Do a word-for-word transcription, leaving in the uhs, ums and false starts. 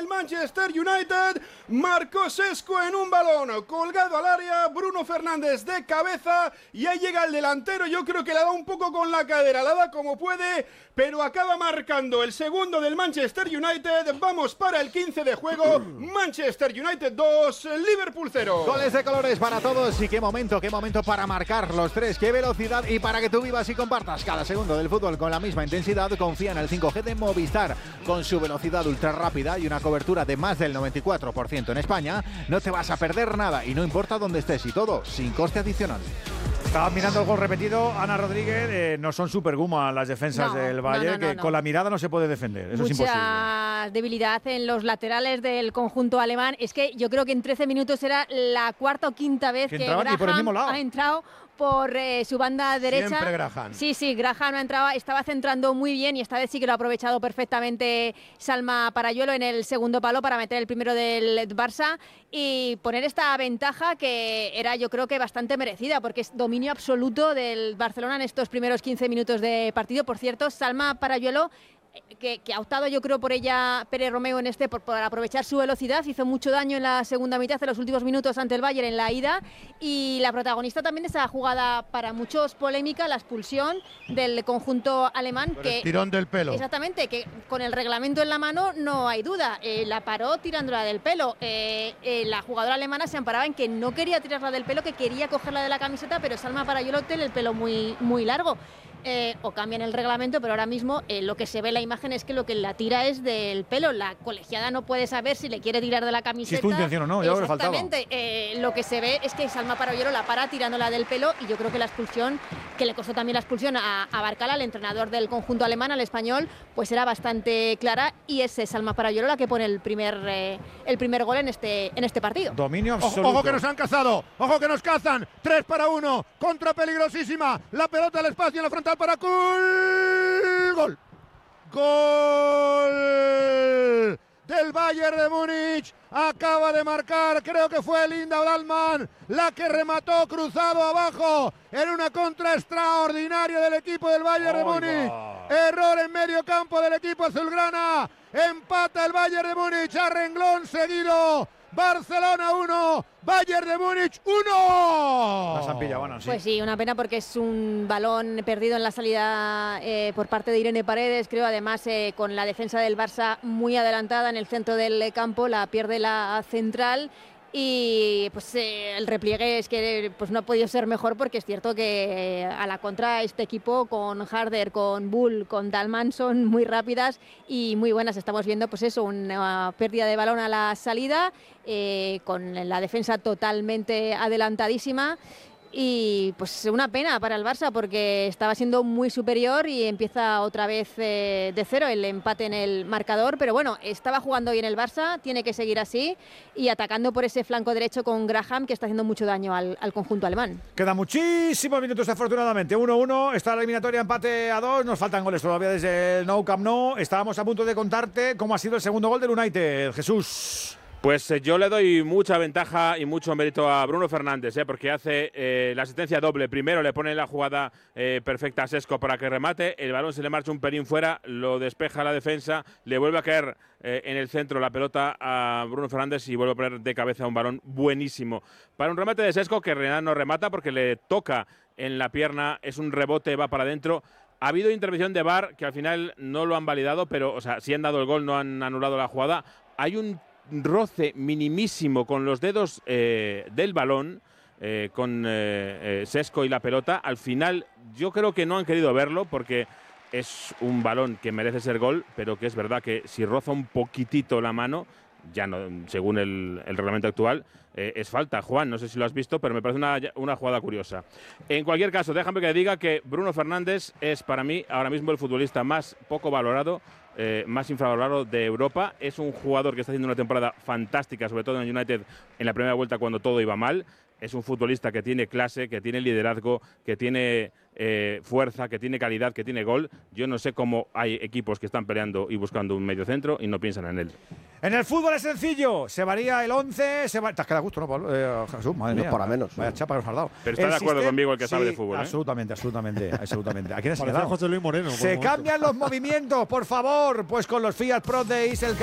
el Manchester United. Marcó Šeško en un balón colgado al área, Bruno Fernández de cabeza y ahí llega el delantero. Yo creo que la da un poco con la cadera, la da como puede, pero acaba marcando el segundo del Manchester United. Vamos para el quince de juego. Manchester United dos, Liverpool cero. Goles de colores para todos y qué momento, qué momento para marcar los tres, qué velocidad, y para que tú vivas y compartas cada segundo del fútbol con la misma intensidad, confía en el cinco G de Movistar. Con su velocidad ultra rápida y una cobertura de más del noventa y cuatro por ciento en España, no te vas a perder nada y no importa dónde estés, y todo sin coste adicional. Estaba mirando el gol repetido, Ana Rodríguez. Eh, no son super guma las defensas no, del Bayern, no, no, no, que no. con la mirada no se puede defender. Eso Mucha es imposible. debilidad en los laterales del conjunto alemán. Es que yo creo que en trece minutos era la cuarta o quinta vez que, que Graham por el mismo lado. ha entrado por eh, su banda derecha. Siempre Graham. Sí, sí, Graham no entraba, estaba centrando muy bien y esta vez sí que lo ha aprovechado perfectamente Salma Parayuelo en el segundo palo para meter el primero del Barça y poner esta ventaja que era, yo creo que bastante merecida, porque es dominio absoluto del Barcelona en estos primeros quince minutos de partido. Por cierto, Salma Parayuelo, Que, que ha optado yo creo por ella Pérez Romeo en este, por, por aprovechar su velocidad, hizo mucho daño en la segunda mitad, en los últimos minutos ante el Bayern en la ida, y la protagonista también de esa jugada para muchos polémica, la expulsión del conjunto alemán. Por que el tirón del pelo. Exactamente, que con el reglamento en la mano no hay duda, eh, la paró tirándola del pelo. Eh, eh, la jugadora alemana se amparaba en que no quería tirarla del pelo, que quería cogerla de la camiseta, pero Salma Parayuelo tiene el pelo muy, muy largo. Eh, o cambian el reglamento, pero ahora mismo eh, lo que se ve en la imagen es que lo que la tira es del pelo. La colegiada no puede saber si le quiere tirar de la camiseta. Si es tu intención o no, ya lo que faltaba. Exactamente. Eh, lo que se ve es que Salma Parayuelo la para tirándola del pelo, y yo creo que la expulsión, que le costó también la expulsión a, a Barcala, el entrenador del conjunto alemán, al español, pues era bastante clara, y es Salma Parayuelo la que pone el primer, eh, el primer gol en este, en este partido. Dominio Ojo, absoluto. ojo que nos han cazado, ojo que nos cazan. tres para uno, contra peligrosísima. La pelota al espacio en la frontal para Kul. Gol. Gol del Bayern de Múnich. Acaba de marcar, creo que fue Linda Dahlmann la que remató cruzado abajo en una contra extraordinaria del equipo del Bayern de Múnich. Error en medio campo del equipo azulgrana. Empata el Bayern de Múnich a renglón seguido. Barcelona uno, Bayern de Múnich uno. Las han pillado, bueno, sí. Pues sí, una pena porque es un balón perdido en la salida eh, por parte de Irene Paredes, creo, además eh, con la defensa del Barça muy adelantada en el centro del campo, la pierde la central. Y pues eh, el repliegue es que pues no ha podido ser mejor, porque es cierto que eh, a la contra este equipo con Harder, con Bull, con Dahlmann son muy rápidas y muy buenas. Estamos viendo pues eso, una pérdida de balón a la salida, eh, con la defensa totalmente adelantadísima. Y pues una pena para el Barça, porque estaba siendo muy superior y empieza otra vez eh, de cero el empate en el marcador. Pero bueno, estaba jugando bien el Barça, tiene que seguir así y atacando por ese flanco derecho con Graham, que está haciendo mucho daño al, al conjunto alemán. Quedan muchísimos minutos, afortunadamente. uno uno, está la eliminatoria, empate a dos. Nos faltan goles todavía desde el Nou Camp Nou. Estábamos a punto de contarte cómo ha sido el segundo gol del United. Jesús. Pues eh, yo le doy mucha ventaja y mucho mérito a Bruno Fernández, eh, porque hace eh, la asistencia doble. Primero le pone la jugada eh, perfecta a Šeško para que remate, el balón se le marcha un pelín fuera, lo despeja la defensa, le vuelve a caer eh, en el centro la pelota a Bruno Fernández y vuelve a poner de cabeza un balón buenísimo. Para un remate de Šeško, que en realidad no remata porque le toca en la pierna, es un rebote, va para adentro. Ha habido intervención de V A R que al final no lo han validado, pero o sea, sí han dado el gol, no han anulado la jugada. Hay un roce minimísimo con los dedos eh, del balón, eh, con eh, eh, Šeško y la pelota. Al final yo creo que no han querido verlo, porque es un balón que merece ser gol, pero que es verdad que si roza un poquitito la mano, ya no, según el, el reglamento actual, eh, es falta. Juan, no sé si lo has visto, pero me parece una, una jugada curiosa. En cualquier caso, déjame que diga que Bruno Fernández es para mí ahora mismo el futbolista más poco valorado, Eh, más infravalorado de Europa. Es un jugador que está haciendo una temporada fantástica, sobre todo en United en la primera vuelta cuando todo iba mal. Es un futbolista que tiene clase, que tiene liderazgo, que tiene eh, fuerza, que tiene calidad, que tiene gol. Yo no sé cómo hay equipos que están peleando y buscando un mediocentro y no piensan en él. En el fútbol es sencillo, se varía el once, se va... Te has quedado a gusto, ¿no, Pablo? Eh, Jesús, madre No, mía. para menos. Vaya chapa que nos has dado. Pero está El de acuerdo sistema- conmigo el que sabe sí, de fútbol, ¿eh? Absolutamente, absolutamente, absolutamente. ¿A quién has Parecía señalado? José Luis Moreno. por Se el momento. cambian los movimientos, por favor. Pues con los Fiat Pro Days, el